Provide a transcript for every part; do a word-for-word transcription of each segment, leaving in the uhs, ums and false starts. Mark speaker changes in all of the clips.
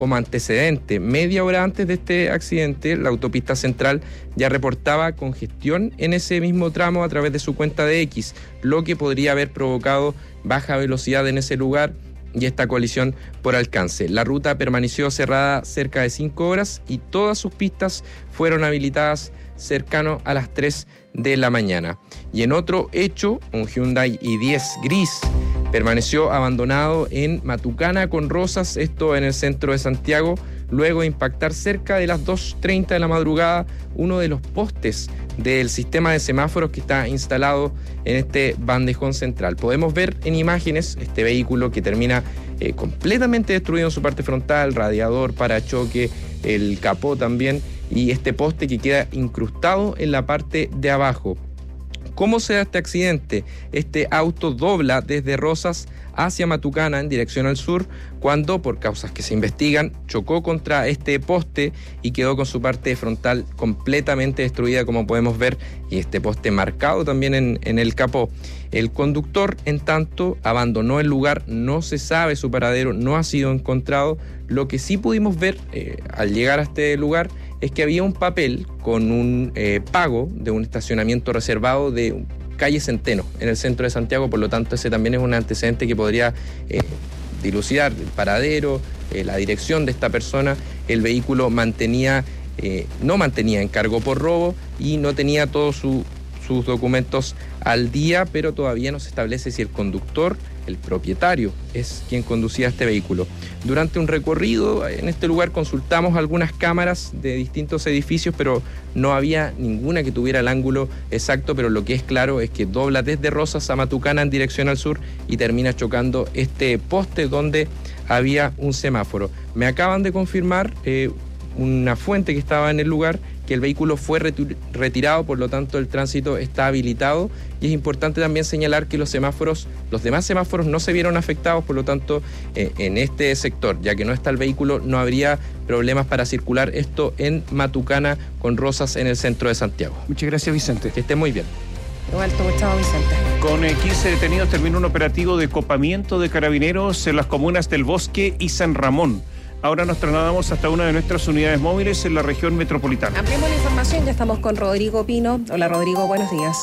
Speaker 1: Como antecedente, media hora antes de este accidente, la autopista central ya reportaba congestión en ese mismo tramo a través de su cuenta de X, lo que podría haber provocado baja velocidad en ese lugar y esta colisión por alcance. La ruta permaneció cerrada cerca de cinco horas y todas sus pistas fueron habilitadas cercano a las tres de la mañana. Y en otro hecho, un Hyundai i diez gris permaneció abandonado en Matucana con Rosas, esto en el centro de Santiago, luego de impactar cerca de las dos treinta de la madrugada uno de los postes del sistema de semáforos que está instalado en este bandejón central. Podemos ver en imágenes este vehículo que termina eh, completamente destruido en su parte frontal, radiador, parachoque, el capó también, y este poste que queda incrustado en la parte de abajo. ¿Cómo se da este accidente? Este auto dobla desde Rosas hacia Matucana en dirección al sur, cuando, por causas que se investigan, chocó contra este poste y quedó con su parte frontal completamente destruida, como podemos ver, y este poste marcado también en, en el capó. El conductor, en tanto, abandonó el lugar, no se sabe su paradero, no ha sido encontrado. Lo que sí pudimos ver eh, al llegar a este lugar es que había un papel con un eh, pago de un estacionamiento reservado de calle Centeno, en el centro de Santiago. Por lo tanto, ese también es un antecedente que podría eh, dilucidar el paradero, eh, la dirección de esta persona. El vehículo mantenía, eh, no mantenía encargo por robo y no tenía todos su, sus documentos al día, pero todavía no se establece si el conductor, el propietario, es quien conducía este vehículo. Durante un recorrido en este lugar consultamos algunas cámaras de distintos edificios, pero no había ninguna que tuviera el ángulo exacto, pero lo que es claro es que dobla desde Rosas a Matucana en dirección al sur y termina chocando este poste donde había un semáforo. Me acaban de confirmar eh, una fuente que estaba en el lugar que el vehículo fue retirado, por lo tanto el tránsito está habilitado, y es importante también señalar que los semáforos, los demás semáforos no se vieron afectados, por lo tanto eh, en este sector, ya que no está el vehículo, no habría problemas para circular, esto en Matucana con Rosas en el centro de Santiago.
Speaker 2: Muchas gracias, Vicente.
Speaker 1: Que esté muy bien.
Speaker 3: Alto, chao, Vicente.
Speaker 2: Con eh, quince detenidos terminó un operativo de copamiento de carabineros en las comunas del Bosque y San Ramón. Ahora nos trasladamos hasta una de nuestras unidades móviles en la región metropolitana.
Speaker 3: Ampliamos la información, ya estamos con Rodrigo Pino. Hola Rodrigo, buenos días.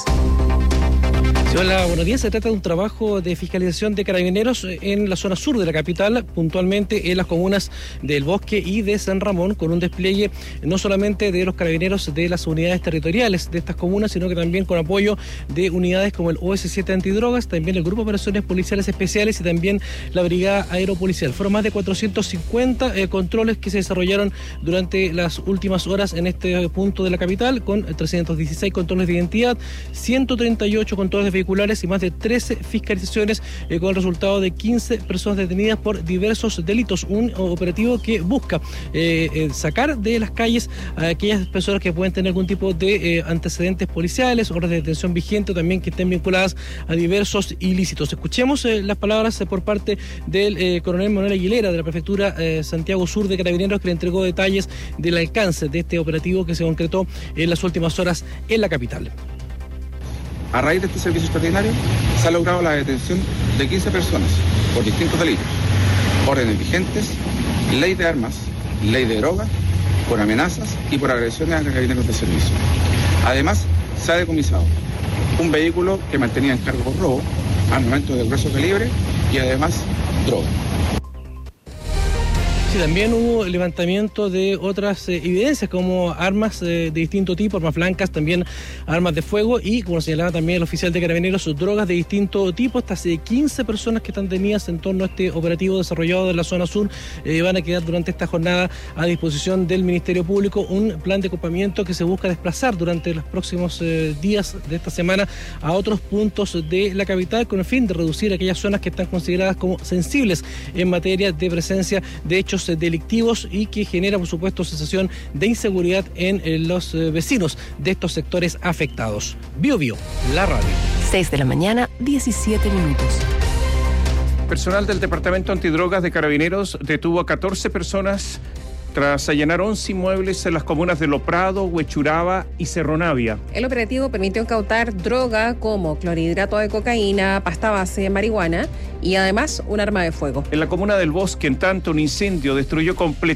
Speaker 4: Sí, hola, buenos días. Se trata de un trabajo de fiscalización de carabineros en la zona sur de la capital, puntualmente en las comunas del Bosque y de San Ramón, con un despliegue no solamente de los carabineros de las unidades territoriales de estas comunas, sino que también con apoyo de unidades como el O S siete Antidrogas, también el Grupo de Operaciones Policiales Especiales y también la Brigada Aeropolicial. Fueron más de cuatrocientos cincuenta eh, controles que se desarrollaron durante las últimas horas en este punto de la capital, con trescientos dieciséis controles de identidad, ciento treinta y ocho controles de vehiculares y más de trece fiscalizaciones eh, con el resultado de quince personas detenidas por diversos delitos. Un operativo que busca eh, eh, sacar de las calles a aquellas personas que pueden tener algún tipo de eh, antecedentes policiales, órdenes de detención vigente, o también que estén vinculadas a diversos ilícitos. Escuchemos eh, las palabras eh, por parte del eh, coronel Manuel Aguilera de la Prefectura eh, Santiago Sur de Carabineros, que le entregó detalles del alcance de este operativo que se concretó en las últimas horas en la capital.
Speaker 5: A raíz de este servicio extraordinario se ha logrado la detención de quince personas por distintos delitos, órdenes vigentes, ley de armas, ley de drogas, por amenazas y por agresiones a carabineros de servicio. Además, se ha decomisado un vehículo que mantenía en cargo por robo, armamento de grueso calibre y además droga.
Speaker 4: Sí, también hubo levantamiento de otras eh, evidencias como armas eh, de distinto tipo, armas blancas, también armas de fuego y, como señalaba también el oficial de Carabineros, drogas de distinto tipo. Estas eh, quince personas que están detenidas en torno a este operativo desarrollado en la zona sur eh, van a quedar durante esta jornada a disposición del Ministerio Público. Un plan de copamiento que se busca desplazar durante los próximos eh, días de esta semana a otros puntos de la capital con el fin de reducir aquellas zonas que están consideradas como sensibles en materia de presencia de hechos delictivos y que genera, por supuesto, sensación de inseguridad en eh, los eh, vecinos de estos sectores afectados. Bio Bio, la radio.
Speaker 6: seis de la mañana, diecisiete minutos.
Speaker 2: Personal del Departamento Antidrogas de Carabineros detuvo a catorce personas tras allanar once inmuebles en las comunas de Loprado, Huechuraba y Cerro Navia.
Speaker 3: El operativo permitió incautar droga como clorhidrato de cocaína, pasta base de marihuana y además un arma de fuego.
Speaker 2: En la comuna del Bosque, en tanto, un incendio destruyó completamente